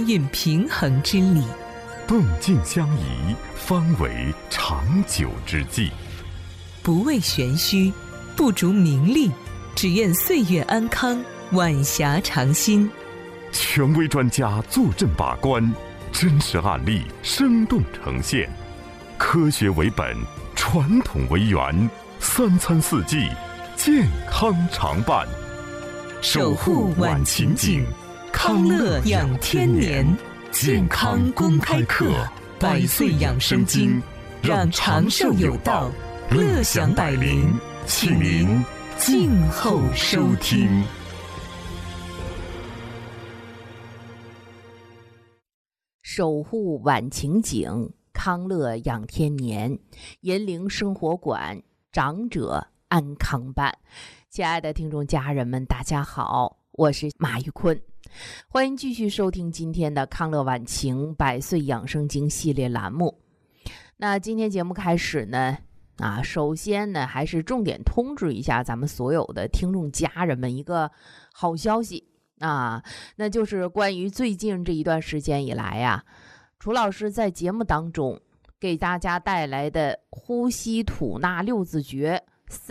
应运平衡之理。 动静相宜，方为长久之计。 不为玄虚，不逐名利，只愿岁月安康，晚霞长新。 权威专家坐镇把关，真实案例生动呈现，科学为本，传统为源，三餐四季健康常伴。 守护晚晴景，康乐养天年。健康公开课，百岁养生经，让长寿有道，乐享百龄，请您静候收听。 守护晚晴景，康乐养天年，银铃生活馆，长者安康办。亲爱的听众家人们，大家好，我是马玉坤，欢迎继续收听今天的康乐晚晴百岁养生经系列栏目。那今天节目开始呢，首先呢，还是重点通知一下咱们所有的听众家人们一个好消息那就是关于最近这一段时间以来楚老师在节目当中给大家带来的呼吸吐纳六字诀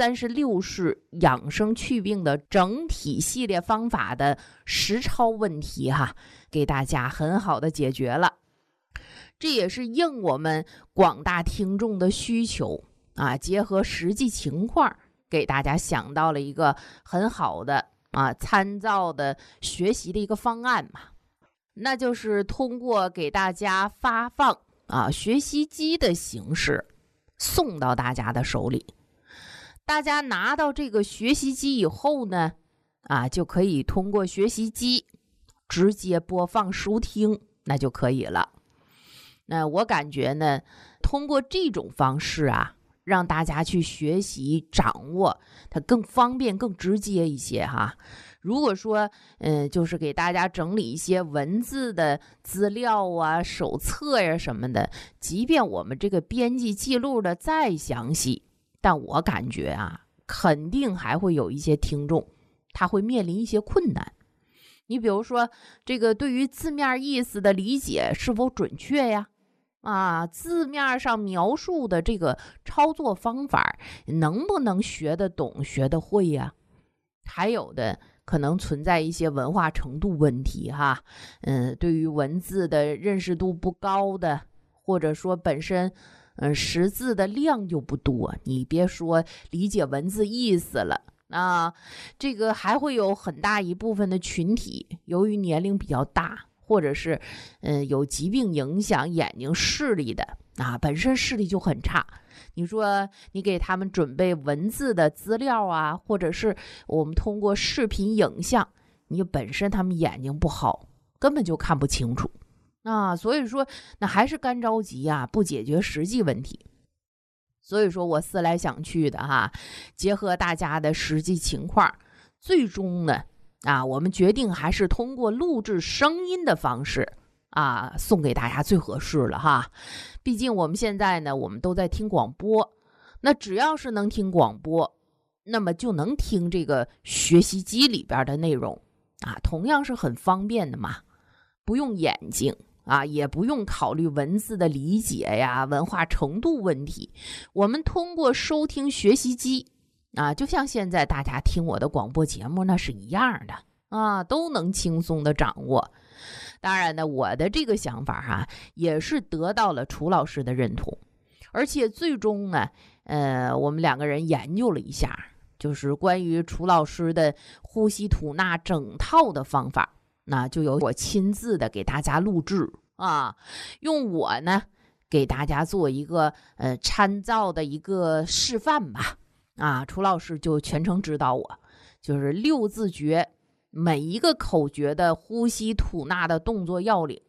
36式养生祛病的整体系列方法的实操问题给大家很好的解决了。这也是应我们广大听众的需求结合实际情况给大家想到了一个很好的参照的学习的一个方案那就是通过给大家发放学习机的形式送到大家的手里。大家拿到这个学习机以后呢就可以通过学习机直接播放收听，那就可以了。那我感觉呢，通过这种方式让大家去学习掌握它更方便更直接一些如果说就是给大家整理一些文字的资料手册什么的，即便我们这个编辑记录的再详细，但我感觉肯定还会有一些听众他会面临一些困难。你比如说这个对于字面意思的理解是否准确呀？字面上描述的这个操作方法能不能学得懂学得会呀？还有的可能存在一些文化程度问题对于文字的认识度不高的，或者说本身识字的量就不多，你别说理解文字意思了这个还会有很大一部分的群体由于年龄比较大，或者是有疾病影响眼睛视力的本身视力就很差，你说你给他们准备文字的资料或者是我们通过视频影像，你本身他们眼睛不好，根本就看不清楚所以说那还是干着急不解决实际问题。所以说我思来想去的结合大家的实际情况，最终呢我们决定还是通过录制声音的方式送给大家最合适了毕竟我们现在呢，我们都在听广播，那只要是能听广播，那么就能听这个学习机里边的内容同样是很方便的嘛，不用眼睛也不用考虑文字的理解文化程度问题，我们通过收听学习机就像现在大家听我的广播节目那是一样的都能轻松的掌握。当然呢，我的这个想法也是得到了楚老师的认同，而且最终呢我们两个人研究了一下，就是关于楚老师的呼吸吐纳整套的方法，那就由我亲自的给大家录制用我呢给大家做一个参照的一个示范吧楚老师就全程指导我，就是六字诀每一个口诀的呼吸吐纳的动作要领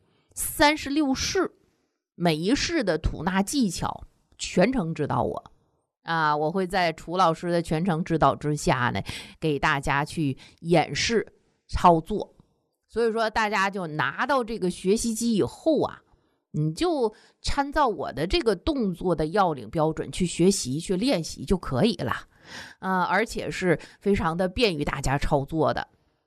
，36式每一式的吐纳技巧全程指导我我会在楚老师的全程指导之下呢给大家去演示操作。所以说大家就拿到这个学习机以后你就参照我的这个动作的要领标准去学习去练习就可以了而且是非常的便于大家操作的。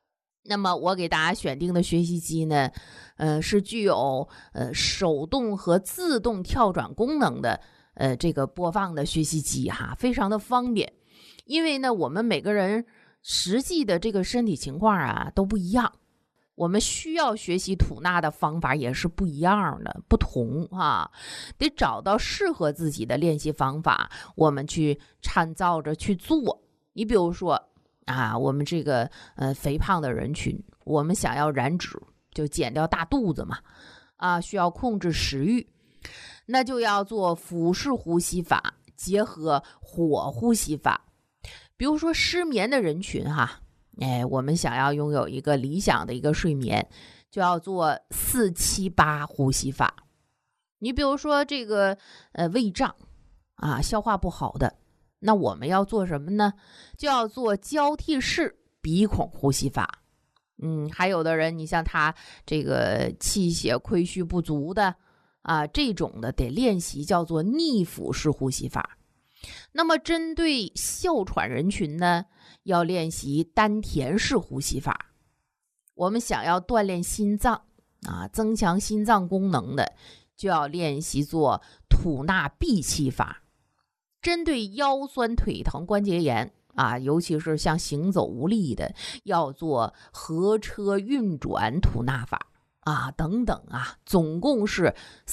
那么我给大家选定的学习机呢，是具有手动和自动跳转功能的这个播放的学习机哈，非常的方便。因为呢，我们每个人实际的这个身体情况啊都不一样，我们需要学习吐纳的方法也是不一样的，不同啊，得找到适合自己的练习方法，我们去参照着去做。你比如说啊，我们这个肥胖的人群，我们想要燃脂，就减掉大肚子嘛，啊，需要控制食欲，那就要做腹式呼吸法，结合火呼吸法。比如说失眠的人群哈，我们想要拥有一个理想的一个睡眠，就要做4-7-8呼吸法。你比如说这个胃胀啊，消化不好的，那我们要做什么呢？就要做交替式鼻孔呼吸法。还有的人，你像他这个气血亏虚不足的啊，这种的得练习叫做逆腹式呼吸法。那么针对哮喘人群呢，要练习丹田式呼吸法。我们想要锻炼心脏啊，增强心脏功能的，就要练习做吐纳闭气法。针对腰酸腿疼关节炎啊，尤其是像行走无力的，要做合车运转吐纳法啊，等等啊，总共是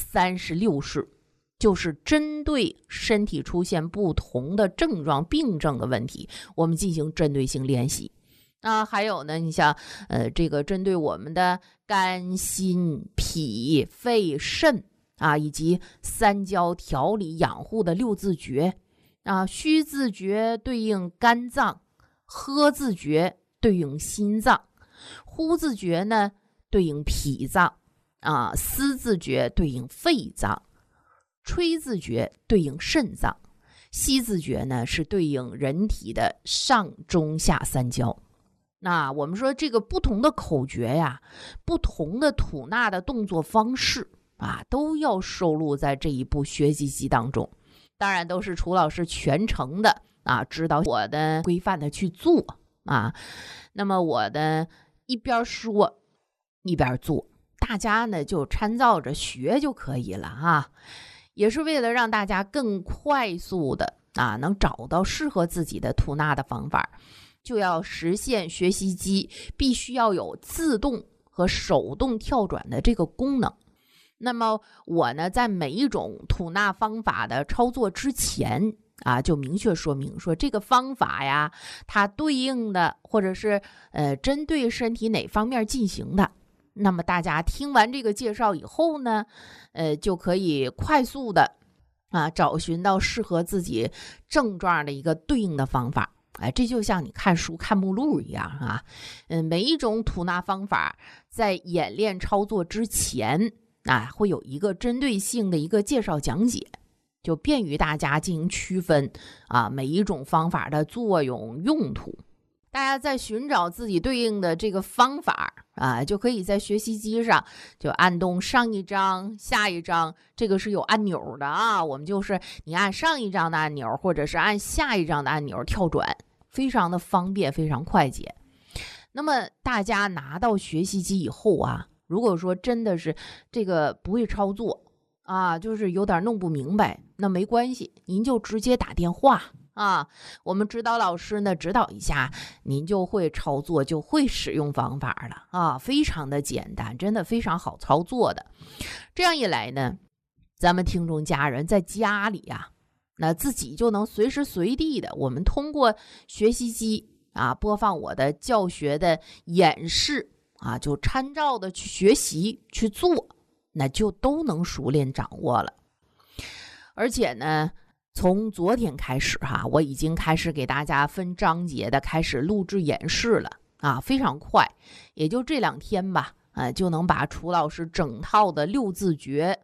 36式，就是针对身体出现不同的症状病症的问题，我们进行针对性练习啊。还有呢，你像这个针对我们的肝心脾肺肾啊，以及三焦调理养护的6字诀啊，虚字诀对应肝脏，呵字诀对应心脏，呼字诀呢对应脾脏啊，思字诀对应肺脏，吹字诀对应肾脏，吸字诀呢是对应人体的上中下三焦。那我们说这个不同的口诀呀，不同的吐纳的动作方式啊，都要收录在这一部学习机当中。当然都是楚老师全程的啊，指导我的规范的去做啊。那么我的一边说一边做，大家呢就参照着学就可以了啊。也是为了让大家更快速的啊，能找到适合自己的吐纳的方法，就要实现学习机必须要有自动和手动跳转的这个功能。那么我呢，在每一种吐纳方法的操作之前啊，就明确说明说这个方法呀，它对应的或者是针对身体哪方面进行的。那么大家听完这个介绍以后呢，就可以快速的啊找寻到适合自己症状的一个对应的方法。这就像你看书看目录一样啊。每一种吐纳方法在演练操作之前啊，会有一个针对性的一个介绍讲解，就便于大家进行区分啊每一种方法的作用用途。大家在寻找自己对应的这个方法啊，就可以在学习机上就按动上一章下一章，这个是有按钮的啊，我们就是你按上一章的按钮或者是按下一章的按钮跳转，非常的方便，非常快捷。那么大家拿到学习机以后啊，如果说真的是这个不会操作啊，就是有点弄不明白，那没关系，您就直接打电话啊，我们指导老师呢指导一下，您就会操作，就会使用方法了啊，非常的简单，真的非常好操作的。这样一来呢，咱们听众家人在家里啊，那自己就能随时随地的，我们通过学习机啊播放我的教学的演示啊，就参照的去学习去做，那就都能熟练掌握了。而且呢，从昨天开始哈，我已经开始给大家分章节的开始录制演示了啊，非常快，也就这2天吧，就能把楚老师整套的6字诀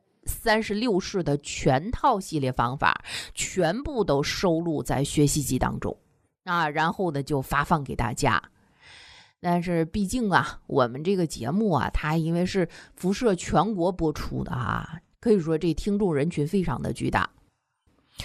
36式的全套系列方法全部都收录在学习机当中啊，然后呢就发放给大家。但是毕竟啊，我们这个节目啊，它因为是辐射全国播出的啊，可以说这听众人群非常的巨大。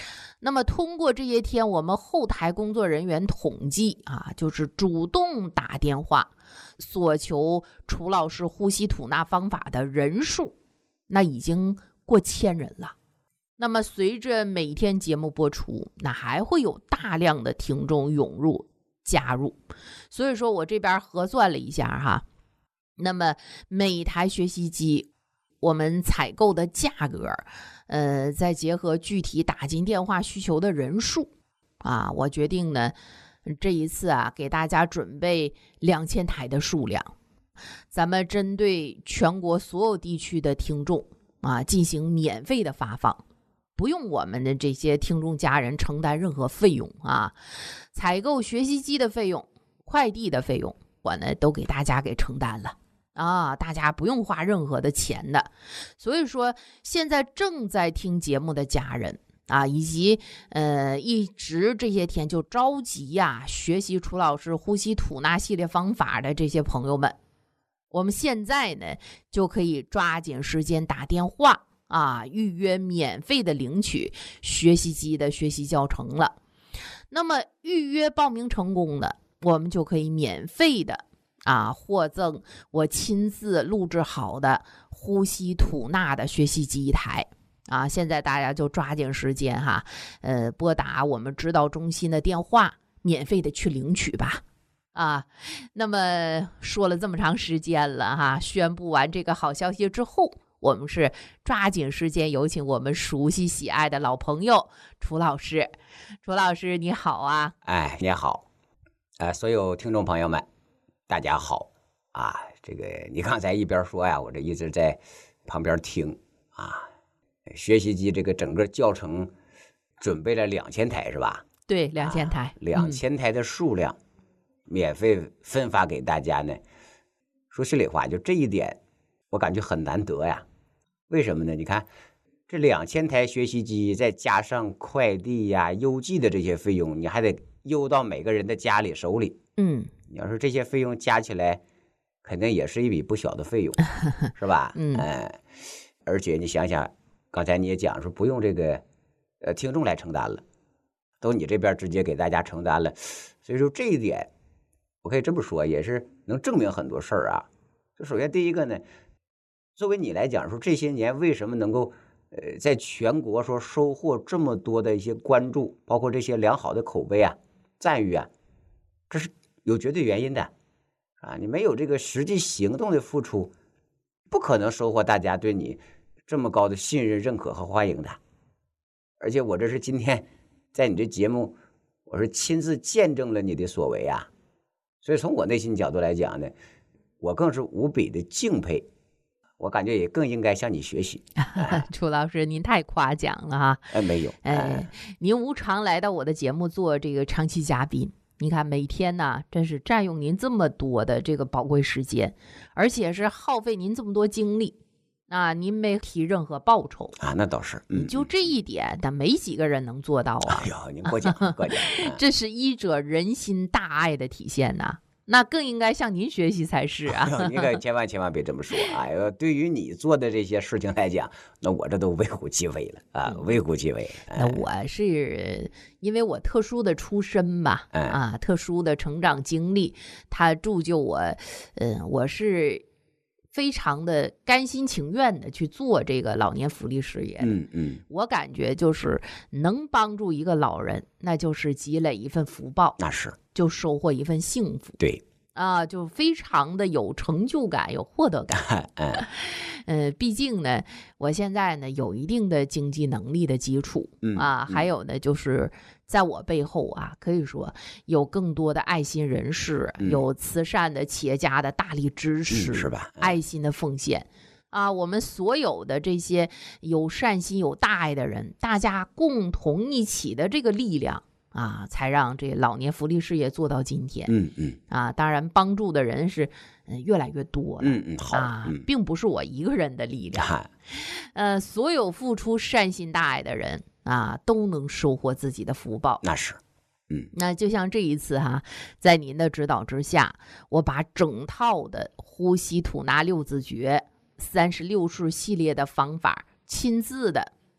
那么通过这些天我们后台工作人员统计啊，就是主动打电话索求楚老师呼吸吐纳方法的人数，那已经过1000人了。那么随着每天节目播出，那还会有大量的听众涌入加入。所以说我这边核算了一下哈，那么每台学习机我们采购的价格，再结合具体打进电话需求的人数啊，我决定呢这一次啊给大家准备2000台的数量，咱们针对全国所有地区的听众啊进行免费的发放，不用我们的这些听众家人承担任何费用啊，采购学习机的费用、快递的费用，我呢都给大家给承担了啊，大家不用花任何的钱的。所以说，现在正在听节目的家人啊，以及一直这些天就着急呀学习楚老师呼吸吐纳系列方法的这些朋友们，我们现在呢就可以抓紧时间打电话啊，预约免费的领取学习机的学习教程了。那么预约报名成功的，我们就可以免费的获赠我亲自录制好的呼吸吐纳的学习机一台啊。现在大家就抓紧时间哈，拨打我们指导中心的电话，免费的去领取吧。那么说了这么长时间了哈，宣布完这个好消息之后，我们是抓紧时间有请我们熟悉喜爱的老朋友楚老师。楚老师你好啊。 你好，所有听众朋友们大家好啊。这个你刚才一边说呀，我这一直在旁边听啊。学习机这个整个教程准备了2000台是吧？ 对，2000台 ，2000台的数量免费分发给大家呢。说心里话，就这一点我感觉很难得呀。为什么呢？你看这2000台学习机再加上快递呀、邮寄的这些费用，你还得邮到每个人的家里手里。你要说这些费用加起来，肯定也是一笔不小的费用，是吧？而且你想想，刚才你也讲说不用这个听众来承担了，都你这边直接给大家承担了。所以说这一点我可以这么说，也是能证明很多事儿啊。就首先第一个呢，作为你来讲说这些年为什么能够在全国说收获这么多的一些关注，包括这些良好的口碑啊、赞誉啊，这是有绝对原因的啊。你没有这个实际行动的付出，不可能收获大家对你这么高的信任、认可和欢迎的。而且我这是今天在你这节目，我是亲自见证了你的所为啊。所以从我内心角度来讲呢，我更是无比的敬佩，我感觉也更应该向你学习。 楚老师您太夸奖了哈。 没有， 您无偿来到我的节目做这个长期嘉宾，你看每天呢真是占用您这么多的这个宝贵时间，而且是耗费您这么多精力您没提任何报酬啊。那倒是， 就这一点但没几个人能做到啊。 哎呦，您过奖过奖。 这是医者仁心大爱的体现呐，那更应该向您学习才是啊。 您可千万别这么说啊！对于你做的这些事情来讲，那我这都微乎其微了啊，微乎其微。 那我是因为我特殊的出身吧，特殊的成长经历，它铸就我，我是非常的甘心情愿的去做这个老年福利事业。我感觉就是能帮助一个老人，那就是积累一份福报， 那是就收获一份幸福。 对就非常的有成就感，有获得感。毕竟呢，我现在呢有一定的经济能力的基础还有呢就是在我背后可以说有更多的爱心人士，有慈善的企业家的大力支持， 是吧？ 爱心的奉献我们所有的这些有善心、有大爱的人，大家共同一起的这个力量才让这老年福利事业做到今天。当然帮助的人是越来越多了。 好并不是我一个人的力量。所有付出善心大爱的人都能收获自己的福报。 那是。 那就像这一次在您的指导之下，我把整套的呼吸吐纳六字诀36式系列的方法亲自的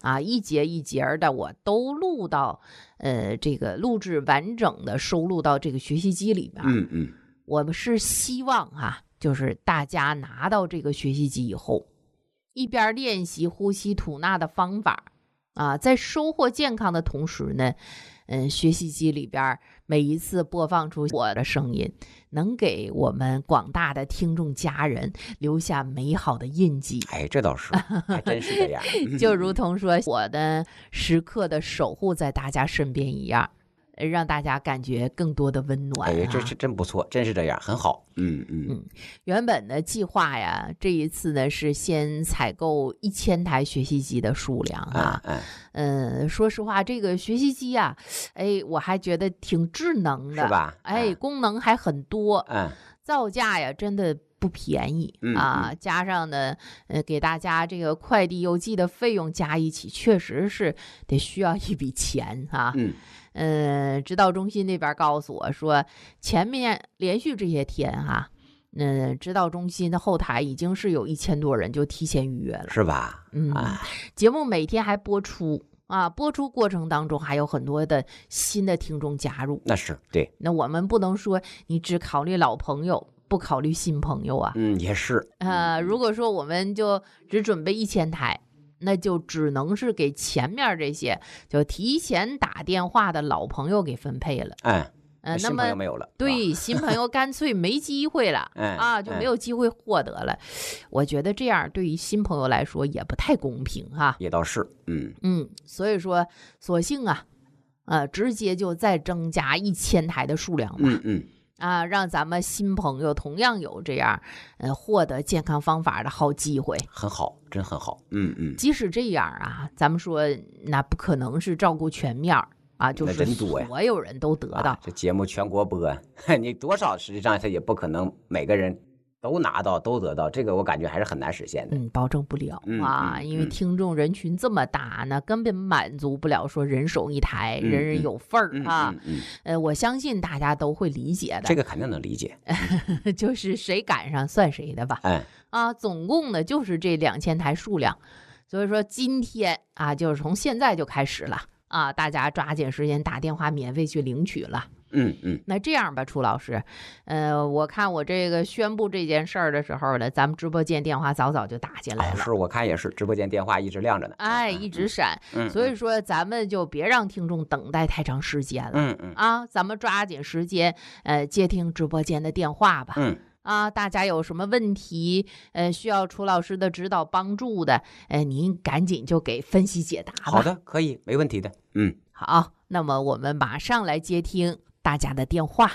啊，一节一节的我都录到这个录制完整的收录到这个学习机里面。我们是希望就是大家拿到这个学习机以后，一边练习呼吸吐纳的方法在收获健康的同时呢，学习机里边每一次播放出我的声音，能给我们广大的听众家人留下美好的印记。 哎，这倒是，还真是这样。 就如同说我的时刻的守护在大家身边一样，让大家感觉更多的温暖。 哎，这是真不错，真是这样，很好。 原本的计划呀，这一次呢是先采购1000台学习机的数量说实话，这个学习机我还觉得挺智能的， 是吧？ 功能还很多，造价呀真的不便宜加上呢，给大家这个快递邮寄的费用加一起，确实是得需要一笔钱指导中心那边告诉我说，前面连续这些天指导中心的后台已经是有1000多人就提前预约了， 是吧？ 节目每天还播出播出过程当中还有很多的新的听众加入， 那是对。 那我们不能说你只考虑老朋友，不考虑新朋友也是。 如果说我们就只准备1000台，那就只能是给前面这些就提前打电话的老朋友给分配了。 新朋友没有了， 对，新朋友干脆没机会了就没有机会获得了。我觉得这样对于新朋友来说也不太公平也倒是。 所以说索性直接就再增加1000台的数量嘛。让咱们新朋友同样有这样获得健康方法的好机会， 很好，真很好。 即使这样咱们说那不可能是照顾全面就是所有人都得到。 这节目全国播，你多少实际上它也不可能每个人都拿到都得到，这个我感觉还是很难实现的。 保证不了因为听众人群这么大呢，根本满足不了说人手一台，人人有份儿我相信大家都会理解的， 这个肯定能理解。 就是谁赶上算谁的吧。总共呢就是这2000台数量，所以说今天就是从现在就开始了大家抓紧时间打电话免费去领取了。那这样吧，楚老师，我看我这个宣布这件事儿的时候呢，咱们直播间电话早就打进来了。 是，我看也是，直播间电话一直亮着呢。 一直闪。所以说咱们就别让听众等待太长时间了。咱们抓紧时间接听直播间的电话吧。大家有什么问题需要楚老师的指导帮助的，您赶紧就给分析解答吧。 好的，可以，没问题的。 好，那么我们马上来接听大家的电话。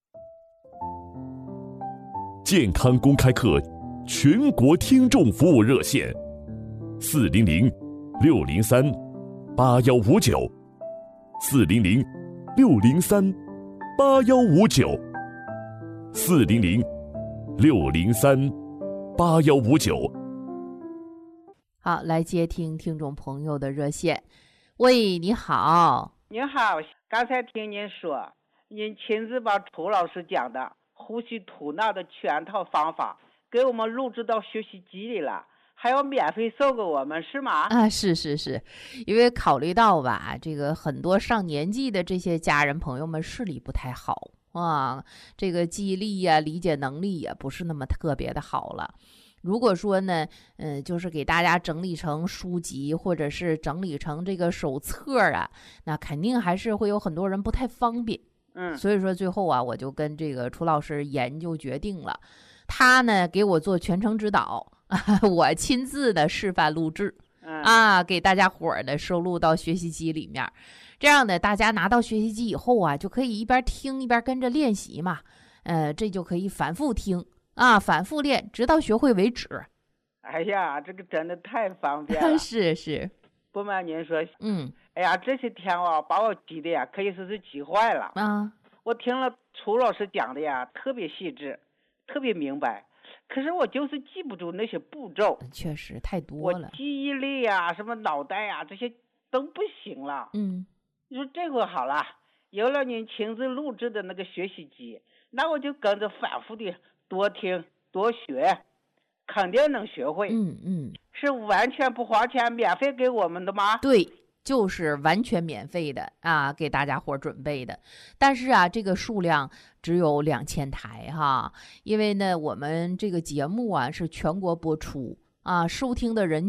健康公开课全国听众服务热线400-603-8159，400-603-8159。 好，来接听听众朋友的热线。喂，你好。 你好，刚才听您说您亲自把楚老师讲的呼吸吐纳的全套方法给我们录制到学习机里了，还要免费送给我们，是吗？ 是，因为考虑到吧，这个很多上年纪的这些家人朋友们视力不太好这个记忆力理解能力也不是那么特别的好了。如果说呢就是给大家整理成书籍或者是整理成这个手册那肯定还是会有很多人不太方便。所以说最后我就跟这个楚老师研究决定了，他呢给我做全程指导我亲自的示范录制给大家伙儿呢收录到学习机里面。这样呢大家拿到学习机以后就可以一边听一边跟着练习嘛。这就可以反复听反复练，直到学会为止。 哎呀，这个真的太方便了。 是。 不瞒您说，哎呀，这些天把我急的可以说是急坏了我听了楚老师讲的特别细致，特别明白，可是我就是记不住那些步骤， 确实太多了。 我记忆力什么脑袋这些都不行了。你说这回好了，有了您亲自录制的那个学习机，那我就跟着反复的多听多学， 肯定能学会。是完全不花钱，免费给我们的吗？ 对，就是完全免费的啊，给大家伙准备的。但是啊，这个数量只有2000台哈，因为呢，我们这个节目啊是全国播出啊，收听的人